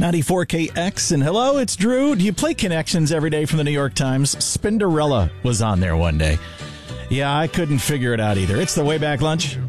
94KX, and hello, it's Drew. Do you play Connections every day from the New York Times? Spinderella was on there one day. Yeah, I couldn't figure it out either. It's the Way Back Lunch.